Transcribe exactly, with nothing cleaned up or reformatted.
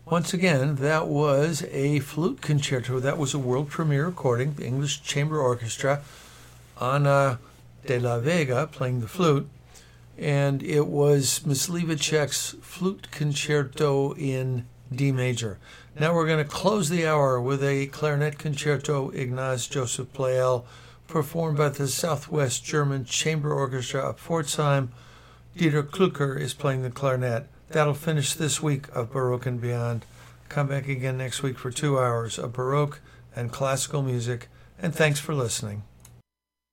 Once again, that was a flute concerto. That was a world premiere recording, the English Chamber Orchestra, Anna de la Vega playing the flute, and it was Mysliveček's flute concerto in D major. Now we're going to close the hour with a clarinet concerto, Ignaz Joseph Pleyel, performed by the Southwest German Chamber Orchestra of Pforzheim. Dieter Klucker is playing the clarinet. That'll finish this week of Baroque and Beyond. Come back again next week for two hours of Baroque and classical music, and thanks for listening.